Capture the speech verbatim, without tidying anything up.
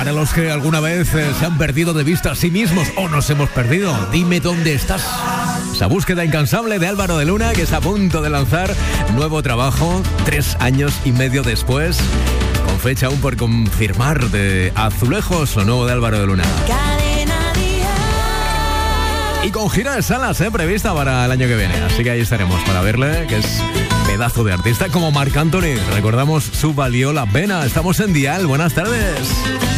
Para los que alguna vez eh, se han perdido de vista a sí mismos o nos hemos perdido, dime dónde estás. Esa búsqueda incansable de Álvaro de Luna, que está a punto de lanzar nuevo trabajo tres años y medio después, con fecha aún por confirmar, de Azulejos, lo nuevo de Álvaro de Luna. Y con gira de salas eh, prevista para el año que viene. Así que ahí estaremos para verle, que es pedazo de artista como Marc Anthony. Recordamos su Valió la Pena. Estamos en Dial. Buenas tardes.